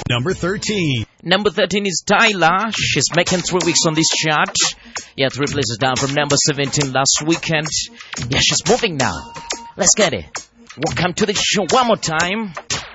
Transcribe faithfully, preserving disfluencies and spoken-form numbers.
Number thirteen. Number thirteen is Tyla. She's making three weeks on this chart. Yeah, three places down from number seventeen last weekend. Yeah, she's moving now. Let's get it. Welcome to the show one more time.